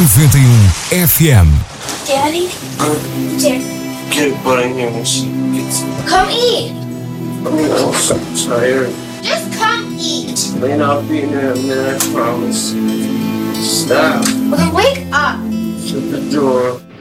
FM. Daddy? Dad. Get butt in here when she gets. Come eat. I'm so tired. Just come eat. Lane, I'll be in there in a minute, I promise. Stop. Well, then wake up. Shut the door.